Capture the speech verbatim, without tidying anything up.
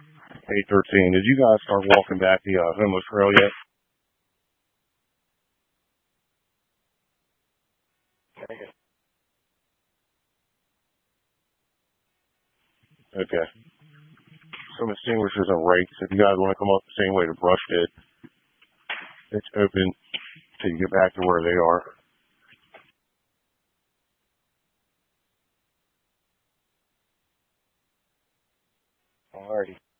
eight thirteen. Did you guys start walking back the uh, homeless trail yet? Okay. Some extinguishers and rakes. If you guys want to come up the same way to brush it, it's open till you get back to where they are. Alrighty.